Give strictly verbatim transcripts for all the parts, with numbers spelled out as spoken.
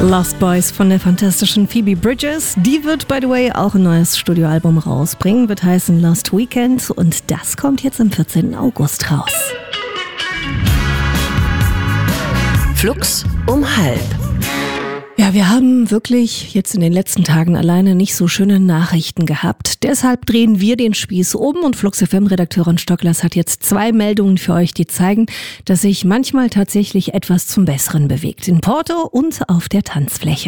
Lost Boys von der fantastischen Phoebe Bridgers. Die wird, by the way, auch ein neues Studioalbum rausbringen. Wird heißen Lost Weekend und das kommt jetzt am vierzehnten August raus. Flux um halb. Ja, wir haben wirklich jetzt in den letzten Tagen alleine nicht so schöne Nachrichten gehabt. Deshalb drehen wir den Spieß um und Flux F M-Redakteurin Stocklas hat jetzt zwei Meldungen für euch, die zeigen, dass sich manchmal tatsächlich etwas zum Besseren bewegt. In Porto und auf der Tanzfläche.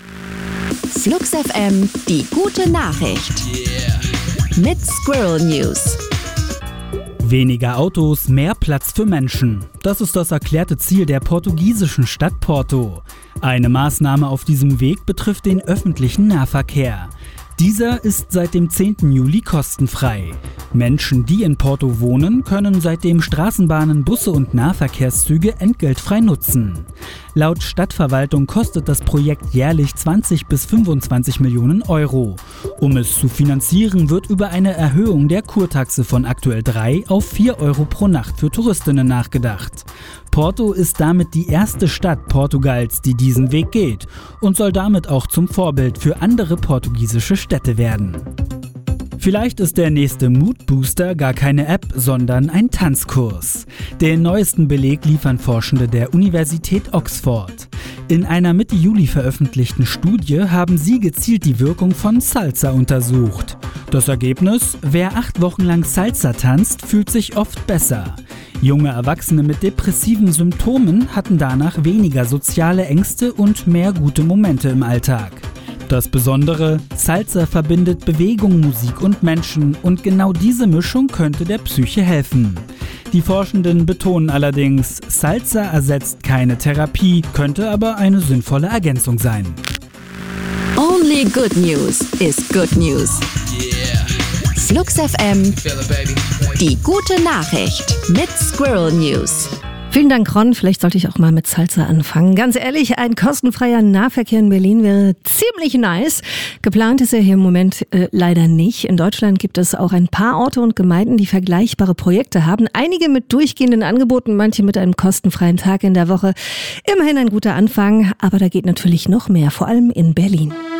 Flux F M, die gute Nachricht. Yeah. Mit Squirrel News. Weniger Autos, mehr Platz für Menschen. Das ist das erklärte Ziel der portugiesischen Stadt Porto. Eine Maßnahme auf diesem Weg betrifft den öffentlichen Nahverkehr. Dieser ist seit dem zehnten Juli kostenfrei. Menschen, die in Porto wohnen, können seitdem Straßenbahnen, Busse und Nahverkehrszüge entgeltfrei nutzen. Laut Stadtverwaltung kostet das Projekt jährlich zwanzig bis fünfundzwanzig Millionen Euro. Um es zu finanzieren, wird über eine Erhöhung der Kurtaxe von aktuell drei auf vier Euro pro Nacht für Touristinnen nachgedacht. Porto ist damit die erste Stadt Portugals, die diesen Weg geht und soll damit auch zum Vorbild für andere portugiesische Städte werden. Vielleicht ist der nächste Mood-Booster gar keine App, sondern ein Tanzkurs. Den neuesten Beleg liefern Forschende der Universität Oxford. In einer Mitte Juli veröffentlichten Studie haben sie gezielt die Wirkung von Salsa untersucht. Das Ergebnis: Wer acht Wochen lang Salsa tanzt, fühlt sich oft besser. Junge Erwachsene mit depressiven Symptomen hatten danach weniger soziale Ängste und mehr gute Momente im Alltag. Das Besondere: Salsa verbindet Bewegung, Musik und Menschen und genau diese Mischung könnte der Psyche helfen. Die Forschenden betonen allerdings, Salsa ersetzt keine Therapie, könnte aber eine sinnvolle Ergänzung sein. Only good news is good news. Yeah. Flux F M, die gute Nachricht mit Squirrel News. Vielen Dank, Ron. Vielleicht sollte ich auch mal mit Salsa anfangen. Ganz ehrlich, ein kostenfreier Nahverkehr in Berlin wäre ziemlich nice. Geplant ist er hier im Moment äh, leider nicht. In Deutschland gibt es auch ein paar Orte und Gemeinden, die vergleichbare Projekte haben. Einige mit durchgehenden Angeboten, manche mit einem kostenfreien Tag in der Woche. Immerhin ein guter Anfang, aber da geht natürlich noch mehr, vor allem in Berlin.